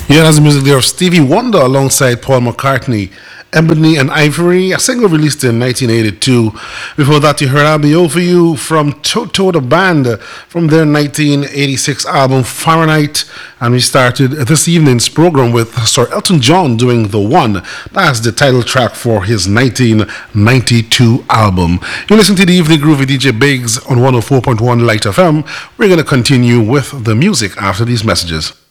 Yeah, that's the music there of Stevie Wonder alongside Paul McCartney. Ebony and Ivory, a single released in 1982. Before that, you heard I'll Be Over You from Toto the Band from their 1986 album Fahrenheit. And we started this evening's program with Sir Elton John doing The One. That's the title track for his 1992 album. You listen to the Evening Groove with DJ Biggs on 104.1 Light FM. We're going to continue with the music after these messages.